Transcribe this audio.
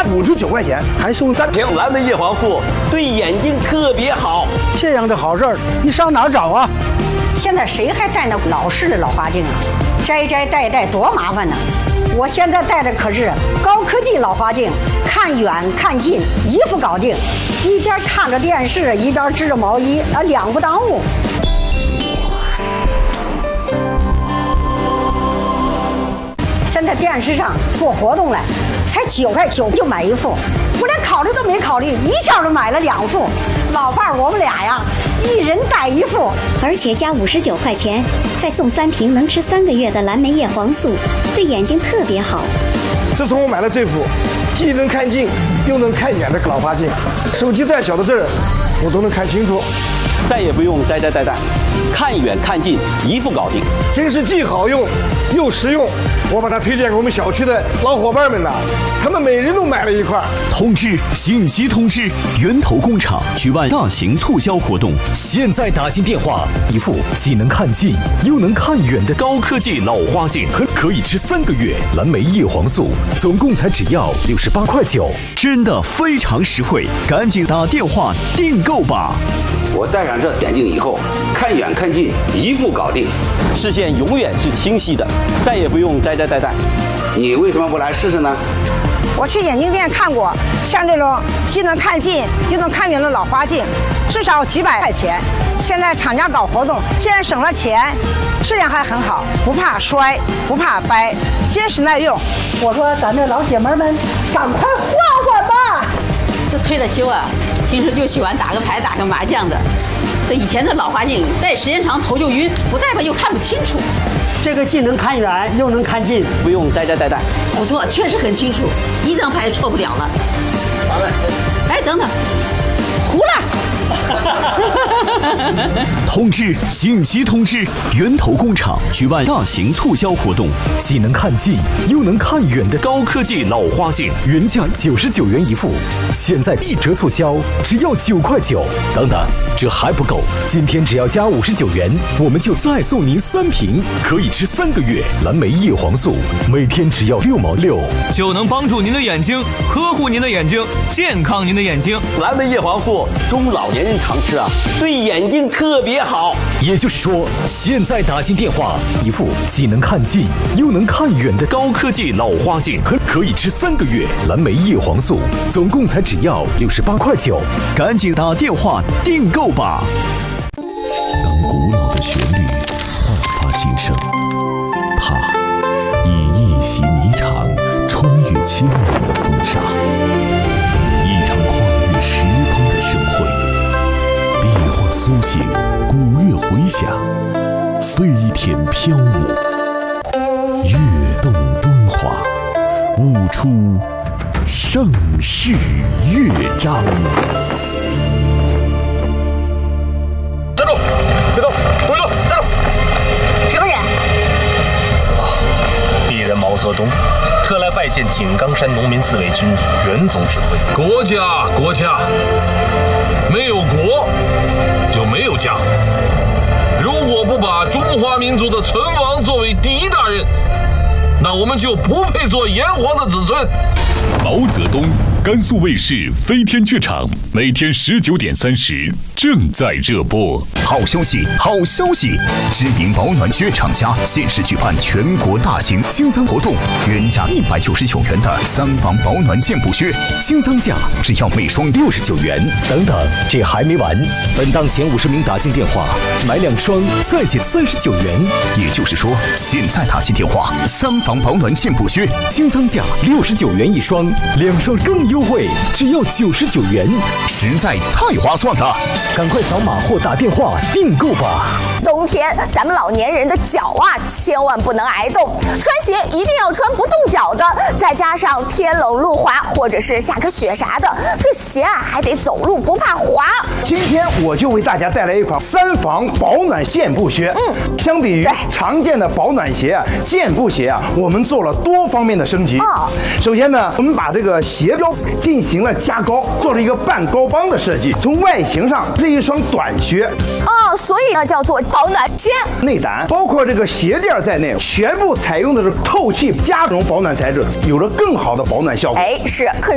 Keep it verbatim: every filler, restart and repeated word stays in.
五十九块钱，还送三瓶蓝莓叶黄素，对眼睛特别好。 这样的好事儿，你上哪儿找啊？ 现在谁还戴那老式的老花镜啊？摘摘戴戴多麻烦呢！我现在戴的可是高科技老花镜，看远看近一副搞定，一边看着电视一边织着毛衣，啊，两不耽误。现在电视上做活动了，才九块九就买一副，我连考虑都没考虑，一下就买了两副。老伴儿我们俩呀，一人带一副， 而且加五十九块钱，再送三瓶能吃三个月的蓝莓叶黄素，对眼睛特别好。 自从我买了这副，既能看近又能看远的老花镜，手机再小的字儿，我都能看清楚。 再也不用摘摘戴戴，看远看近一副搞定， 真是既好用又实用。我把它推荐给我们小区的老伙伴们呢，他们每人都买了一块。 通知！信息通知！源头工厂举办大型促销活动，现在打进电话，一副既能看近又能看远的高科技老花镜，可可以吃三个月蓝莓叶黄素，总共才只要六十八块九，真的非常实惠，赶紧打电话订购吧！ 我戴上这眼镜以后，看远看近一副搞定， 视线永远是清晰的，再也不用摘摘戴戴。 你为什么不来试试呢？ 我去眼镜店看过，像这种既能看近又能看远的老花镜，至少几百块钱。现在厂家搞活动，既然省了钱，质量还很好，不怕摔，不怕掰，结实耐用。我说咱这老姐妹们，赶快换换吧！ 这退了休啊，平时就喜欢打个牌、打个麻将的。这以前的老花镜戴时间长头就晕，不戴吧又看不清楚。 这个既能看远又能看近， 不用摘摘戴戴。 不错，确实很清楚，一张牌错不了了。 麻烦。 哎，等等，糊了。 通知！紧急通知！源头工厂举办大型促销活动，既能看近又能看远的高科技老花镜，原价九十九元一副，现在一折促销只要九块九。等等，这还不够，今天只要加五十九元，我们就再送您三瓶，可以吃三个月蓝莓叶黄素，每天只要六毛六， 就能帮助您的眼睛，呵护您的眼睛，健康您的眼睛。 蓝莓叶黄素中老年人常吃啊，对眼睛特别好。 也就是说，现在打进电话，一副既能看近又能看远的高科技老花镜，可可以吃三个月蓝莓叶黄素，总共才只要六十八块九，赶紧打电话订购吧！当古老的旋律焕发新生，它以一袭霓裳穿越千年的风沙，一场跨越时空的盛会。壁画苏醒，古乐回响，飞天飘舞，跃动敦煌，舞出盛世乐章。 站住！别动！不许动！站住！ 什么人？ 啊，鄙人毛泽东，特来拜见井冈山农民自卫军袁总指挥。 国家，国家，没有国就没有家。如果不把中华民族的存亡作为第一大任，那我们就不配做炎黄的子孙。 毛泽东，甘肃卫视飞天剧场每天十九点三十正在热播。好消息，好消息！知名保暖靴厂家限时举办全国大型清仓活动，原价一百九十九元的三防保暖健步靴，清仓价只要每双六十九元。等等，这还没完！本档前五十名打进电话，买两双再减三十九元。也就是说，现在打进电话，三防保暖健步靴清仓价六十九元一双，两双更优惠，只要九十九元，实在太划算了！赶快扫码或打电话订购吧。 冬天咱们老年人的脚啊，千万不能挨冻，穿鞋一定要穿不冻脚的，再加上天冷路滑或者是下个雪啥的，这鞋啊还得走路不怕滑。 今天我就为大家带来一款三防保暖健步靴。嗯，相比于常见的保暖鞋啊，健步鞋啊，我们做了多方面的升级。哦，首先呢，我们把这个鞋标进行了加高，做了一个半高帮的设计。从外形上是一双短靴。 哦，所以呢叫做保暖靴。 内胆包括这个鞋垫在内，全部采用的是透气加绒保暖材质，有了更好的保暖效果。 哎，是。